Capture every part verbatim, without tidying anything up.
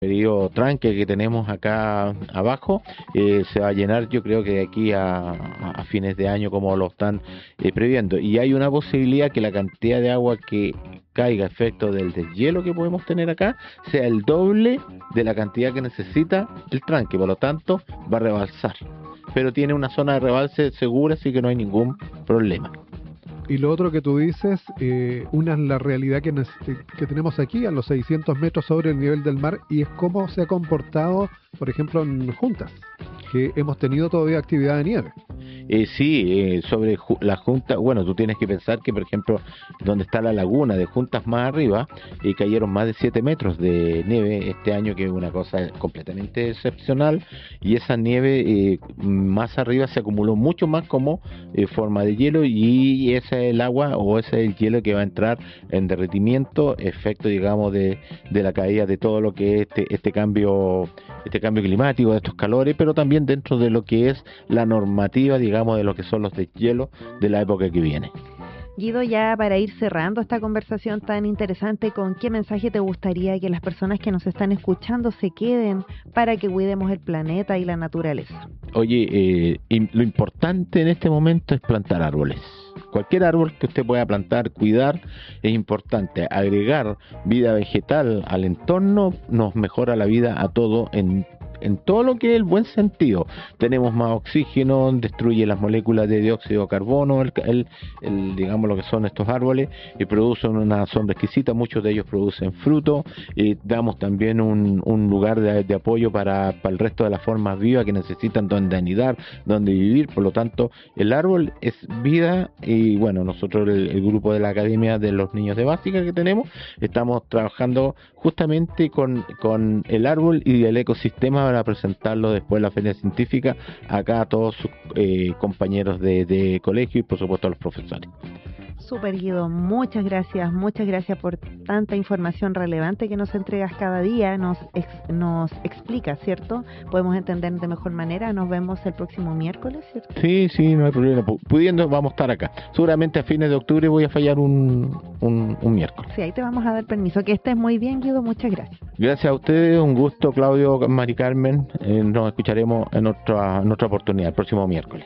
referido tranque que tenemos acá abajo eh, se va a llenar, yo creo que de aquí a, a fines de año, como lo están eh, previendo, y hay una posibilidad que la cantidad de agua que caiga efecto del deshielo que podemos tener acá sea el doble de la cantidad que necesita el tranque, por lo tanto va a rebalsar, pero tiene una zona de rebalse segura, así que no hay ningún problema. Y lo otro que tú dices, eh, una es la realidad que, nes- que tenemos aquí, a los seiscientos metros sobre el nivel del mar, y es cómo se ha comportado, por ejemplo, en Juntas, que hemos tenido todavía actividad de nieve. Eh, sí, eh, sobre ju- la junta, bueno, tú tienes que pensar que, por ejemplo, donde está la laguna de Juntas más arriba, eh, cayeron más de siete metros de nieve este año, que es una cosa completamente excepcional, y esa nieve eh, más arriba se acumuló mucho más como eh, forma de hielo, y ese es el agua o ese es el hielo que va a entrar en derretimiento, efecto, digamos, de, de la caída de todo lo que es este, este cambio, este cambio climático, de estos calores, pero también dentro de lo que es la normativa, digamos, de lo que son los deshielos de la época que viene. Guido, ya para ir cerrando esta conversación tan interesante, ¿con qué mensaje te gustaría que las personas que nos están escuchando se queden para que cuidemos el planeta y la naturaleza? Oye, eh, y lo importante en este momento es plantar árboles. Cualquier árbol que usted pueda plantar, cuidar, es importante. Agregar vida vegetal al entorno nos mejora la vida a todo en en todo lo que es el buen sentido. Tenemos más oxígeno, destruye las moléculas de dióxido de carbono, el, el, el, digamos lo que son estos árboles, y producen una sombra exquisita, muchos de ellos producen fruto, y damos también un, un lugar de, de apoyo para, para el resto de las formas vivas que necesitan donde anidar, donde vivir. Por lo tanto, el árbol es vida, y bueno, nosotros el, el grupo de la Academia de los Niños de Básica que tenemos, estamos trabajando justamente con, con el árbol y el ecosistema para presentarlo después en la feria científica acá a todos sus eh, compañeros de, de colegio y por supuesto a los profesores. Super, Guido, muchas gracias, muchas gracias por tanta información relevante que nos entregas cada día, nos, ex, nos explicas, ¿cierto? Podemos entender de mejor manera. Nos vemos el próximo miércoles, ¿cierto? Sí, sí, no hay problema. Pudiendo, vamos a estar acá. Seguramente a fines de octubre voy a fallar un, un, un miércoles. Sí, ahí te vamos a dar permiso. Que estés muy bien, Guido, muchas gracias. Gracias a ustedes, un gusto, Claudio, Mari Carmen. Eh, nos escucharemos en otra, en otra oportunidad, el próximo miércoles.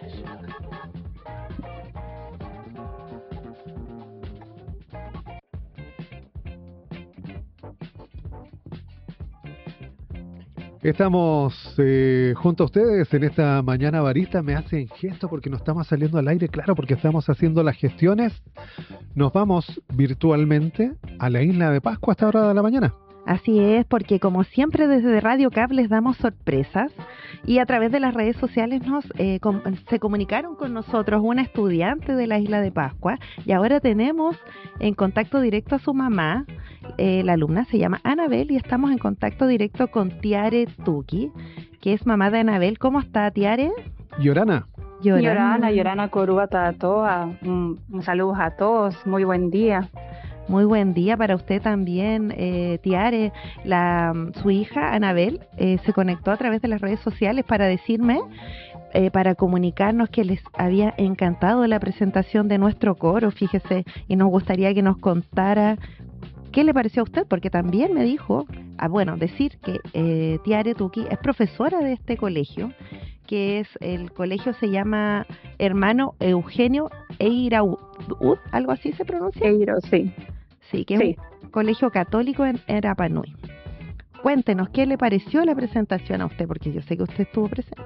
Estamos eh, junto a ustedes en esta mañana barista. Me hacen gesto porque no estamos saliendo al aire, claro, porque estamos haciendo las gestiones. Nos vamos virtualmente a la isla de Pascua a esta hora de la mañana. Así es, porque como siempre desde Radio Cap les damos sorpresas y a través de las redes sociales nos eh, com- se comunicaron con nosotros una estudiante de la isla de Pascua y ahora tenemos en contacto directo a su mamá. Eh, la alumna se llama Anabel y estamos en contacto directo con Tiare Tuki, que es mamá de Anabel. ¿Cómo está, Tiare? Yorana. Yorana, Yorana, Yorana Coruba Tatoa. Un, un saludo a todos, muy buen día. Muy buen día para usted también, eh, Tiare. La, su hija, Anabel, eh, se conectó a través de las redes sociales para decirme, eh, para comunicarnos que les había encantado la presentación de nuestro coro, fíjese, y nos gustaría que nos contara qué le pareció a usted, porque también me dijo, ah, bueno, decir que eh, Tiare Tuki es profesora de este colegio, que es, el colegio se llama Hermano Eugenio Eiraud, algo así se pronuncia. Eiro, sí. Sí, que es sí. un colegio católico en, en Rapa Nui. Cuéntenos, ¿qué le pareció la presentación a usted? Porque yo sé que usted estuvo presente.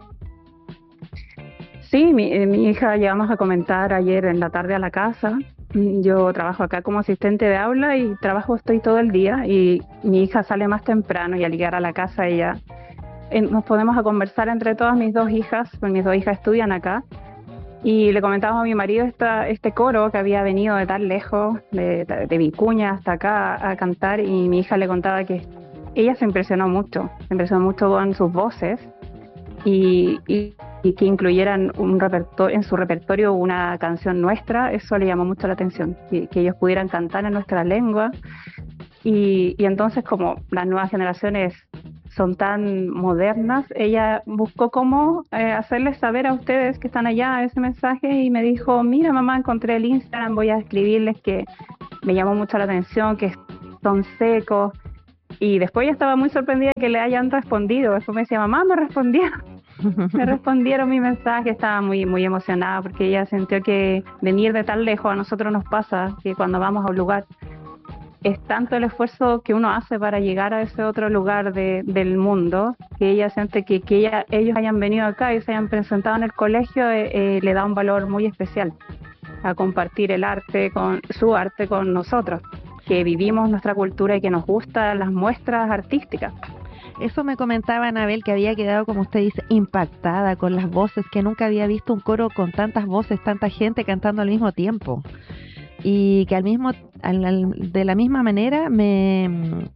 Sí, mi, mi hija llegamos a comentar ayer en la tarde a la casa. Yo trabajo acá como asistente de aula y trabajo, estoy todo el día, y mi hija sale más temprano y al llegar a la casa ella eh, nos ponemos a conversar entre todas mis dos hijas, pues mis dos hijas estudian acá. Y le comentábamos a mi marido esta, este coro que había venido de tan lejos, de, de Vicuña hasta acá a cantar, y mi hija le contaba que ella se impresionó mucho, se impresionó mucho con sus voces y, y, y que incluyeran un repertorio, en su repertorio una canción nuestra. Eso le llamó mucho la atención, que, que ellos pudieran cantar en nuestra lengua. Y, y entonces, como las nuevas generaciones son tan modernas, ella buscó cómo eh, hacerles saber a ustedes que están allá ese mensaje, y me dijo, mira mamá, encontré el Instagram, voy a escribirles que me llamó mucho la atención, que son secos, Y después ella estaba muy sorprendida que le hayan respondido. Después me decía, mamá, me respondieron. Me respondieron mi mensaje. Estaba muy, muy emocionada porque ella sintió que venir de tan lejos a nosotros nos pasa, que cuando vamos a un lugar es tanto el esfuerzo que uno hace para llegar a ese otro lugar de, del mundo, que ella siente que, que ella, ellos hayan venido acá y se hayan presentado en el colegio, eh, eh, le da un valor muy especial a compartir el arte, con su arte con nosotros, que vivimos nuestra cultura y que nos gustan las muestras artísticas. Eso me comentaba Anabel, que había quedado, como usted dice, impactada con las voces, que nunca había visto un coro con tantas voces, tanta gente cantando al mismo tiempo. Y que al mismo, al, al, de la misma manera me,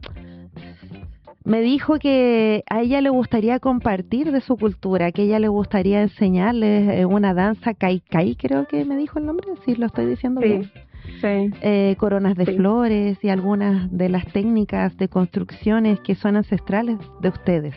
me dijo que a ella le gustaría compartir de su cultura, que a ella le gustaría enseñarles una danza kaikai, creo que me dijo el nombre, si lo estoy diciendo sí, bien. Sí. Eh, coronas de sí. flores y algunas de las técnicas de construcciones que son ancestrales de ustedes.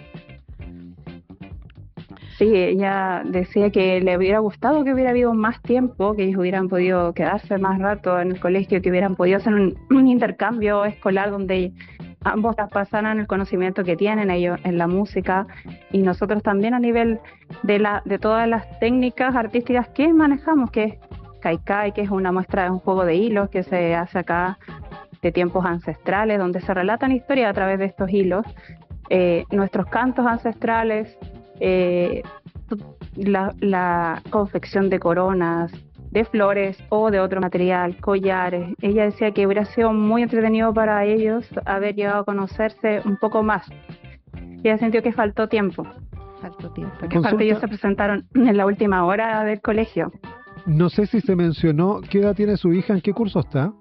Sí, ella decía que le hubiera gustado que hubiera habido más tiempo, que ellos hubieran podido quedarse más rato en el colegio, que hubieran podido hacer un, un intercambio escolar donde ambos traspasaran el conocimiento que tienen ellos en la música y nosotros también a nivel de la de todas las técnicas artísticas que manejamos, que es kaikai, que es una muestra de un juego de hilos que se hace acá de tiempos ancestrales, donde se relatan historias a través de estos hilos, eh, nuestros cantos ancestrales, Eh, la, la confección de coronas, de flores o de otro material, collares. Ella decía que hubiera sido muy entretenido para ellos haber llegado a conocerse un poco más. Ella sintió que faltó tiempo. Faltó tiempo. Porque aparte ellos se presentaron en la última hora del colegio. No sé si se mencionó, ¿qué edad tiene su hija? ¿En qué curso está?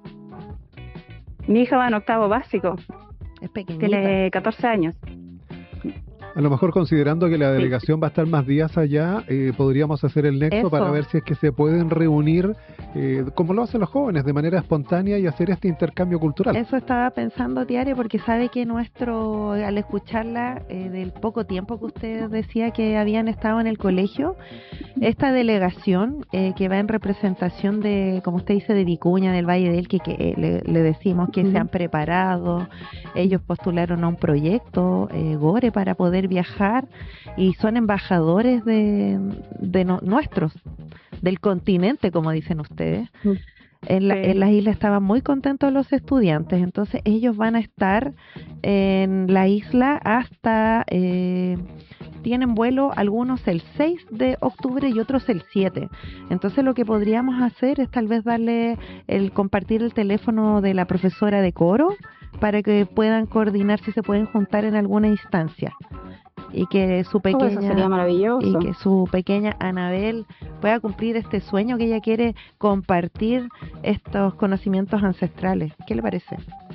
Mi hija va en octavo básico. Es pequeñita. Tiene catorce años. A lo mejor considerando que la delegación sí. va a estar más días allá, eh, podríamos hacer el nexo Eso. para ver si es que se pueden reunir, eh, como lo hacen los jóvenes, de manera espontánea y hacer este intercambio cultural. Eso estaba pensando, Tiare, porque sabe que nuestro, al escucharla, eh, del poco tiempo que usted decía que habían estado en el colegio, esta delegación eh, que va en representación de, como usted dice, de Vicuña, del Valle del que, que eh, le, le decimos que uh-huh. se han preparado, ellos postularon a un proyecto, eh, Gore, para poder viajar y son embajadores de, de no, nuestros, del continente, como dicen ustedes. Uh-huh. En, la, en las islas estaban muy contentos los estudiantes, entonces ellos van a estar en la isla hasta, eh, tienen vuelo algunos el seis de octubre y otros el siete. Entonces lo que podríamos hacer es tal vez darle el compartir el teléfono de la profesora de coro para que puedan coordinar si se pueden juntar en alguna instancia. Y que su pequeña oh, eso sería maravilloso. Y que su pequeña Anabel pueda cumplir este sueño, que ella quiere compartir estos conocimientos ancestrales. ¿Qué le parece?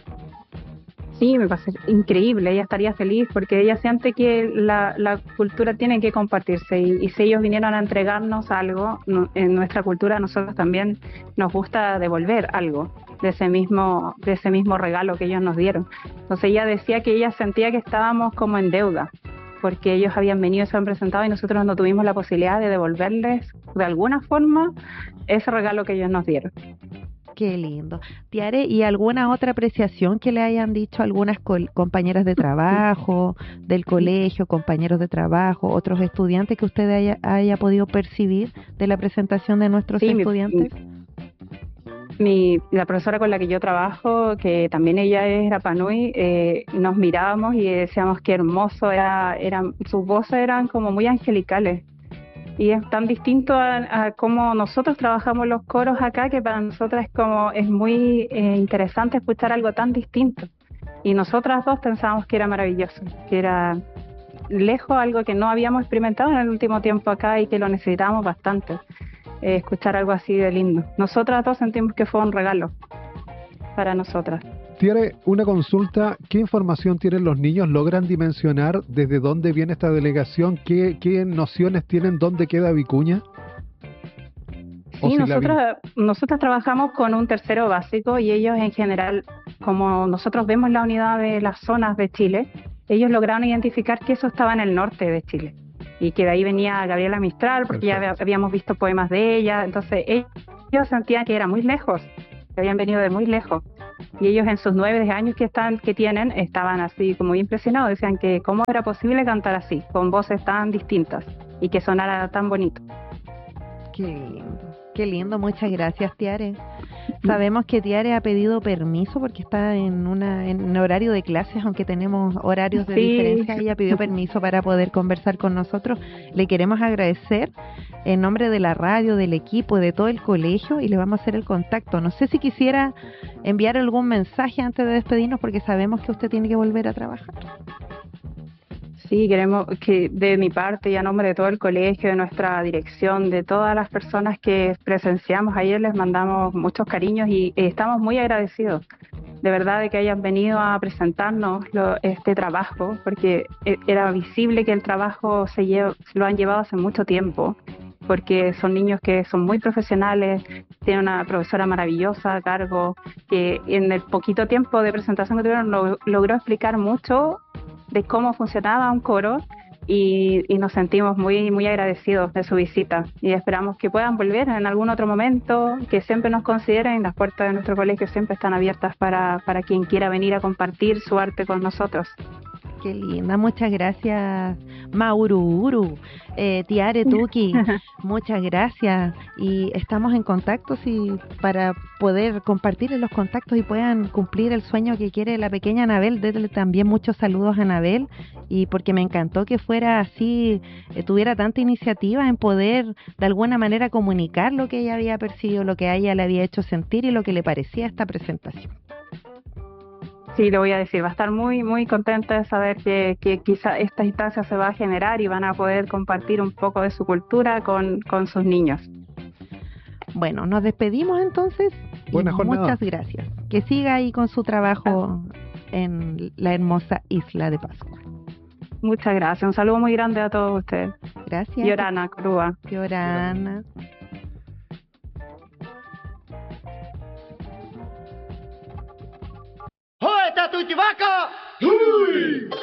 Sí, me parece increíble. Ella estaría feliz porque ella siente que la, la cultura tiene que compartirse y, y si ellos vinieron a entregarnos algo, no, en nuestra cultura a nosotros también nos gusta devolver algo de ese mismo de ese mismo regalo que ellos nos dieron. Entonces ella decía que ella sentía que estábamos como en deuda, porque ellos habían venido, se han presentado y nosotros no tuvimos la posibilidad de devolverles de alguna forma ese regalo que ellos nos dieron. Qué lindo. Tiare, ¿y alguna otra apreciación que le hayan dicho algunas co- compañeras de trabajo, del colegio, compañeros de trabajo, otros estudiantes que usted haya, haya podido percibir de la presentación de nuestros sí, estudiantes? Mi, mi, la profesora con la que yo trabajo, que también ella es Rapanui, eh, nos mirábamos y decíamos que hermoso, era, eran, sus voces eran como muy angelicales. Y es tan distinto a, a cómo nosotros trabajamos los coros acá, que para nosotras es como es muy eh, interesante escuchar algo tan distinto. Y nosotras dos pensábamos que era maravilloso, que era lejos algo que no habíamos experimentado en el último tiempo acá y que lo necesitábamos bastante, eh, escuchar algo así de lindo. Nosotras dos sentimos que fue un regalo para nosotras. Tiare, una consulta, ¿qué información tienen los niños? ¿Logran dimensionar desde dónde viene esta delegación? ¿Qué, qué nociones tienen? ¿Dónde queda Vicuña? Sí, si nosotros, nosotros trabajamos con un tercero básico y ellos en general, como nosotros vemos la unidad de las zonas de Chile, ellos lograron identificar que eso estaba en el norte de Chile y que de ahí venía Gabriela Mistral, porque Perfecto. Ya habíamos visto poemas de ella, entonces ellos sentían que era muy lejos, que habían venido de muy lejos. Y ellos en sus nueve años que están que tienen estaban así como impresionados, decían que cómo era posible cantar así, con voces tan distintas y que sonara tan bonito. Qué lindo, qué lindo, muchas gracias, Tiare. Sabemos que Tiare ha pedido permiso porque está en una en horario de clases, aunque tenemos horarios de Sí. diferencia. Ella pidió permiso para poder conversar con nosotros. Le queremos agradecer en nombre de la radio, del equipo, de todo el colegio, y le vamos a hacer el contacto. No sé si quisiera enviar algún mensaje antes de despedirnos, porque sabemos que usted tiene que volver a trabajar. Sí, queremos que de mi parte y a nombre de todo el colegio, de nuestra dirección, de todas las personas que presenciamos ayer, les mandamos muchos cariños y eh, estamos muy agradecidos de verdad de que hayan venido a presentarnos lo, este trabajo, porque eh, era visible que el trabajo se, lleva, se lo han llevado hace mucho tiempo, porque son niños que son muy profesionales, tienen una profesora maravillosa a cargo, que en el poquito tiempo de presentación que tuvieron lo, logró explicar mucho de cómo funcionaba un coro y, y nos sentimos muy muy agradecidos de su visita y esperamos que puedan volver en algún otro momento, que siempre nos consideren. Las puertas de nuestro colegio siempre están abiertas para, para quien quiera venir a compartir su arte con nosotros. Qué linda, muchas gracias, Mauru Uru, eh, Tiare Tuki, muchas gracias, y estamos en contacto sí, para poder compartir en los contactos y puedan cumplir el sueño que quiere la pequeña Anabel. Denle también muchos saludos a Anabel, y porque me encantó que fuera así, eh, tuviera tanta iniciativa en poder de alguna manera comunicar lo que ella había percibido, lo que a ella le había hecho sentir y lo que le parecía esta presentación. Sí, lo voy a decir, va a estar muy, muy contenta de saber que, que quizá esta instancia se va a generar y van a poder compartir un poco de su cultura con, con sus niños. Bueno, nos despedimos entonces. Buena y jornada. Muchas gracias. Que siga ahí con su trabajo en la hermosa isla de Pascua. Muchas gracias, un saludo muy grande a todos ustedes. Gracias. Yorana, Corúa. Yorana. ¡Hoy está tu chivaca! ¡Uy!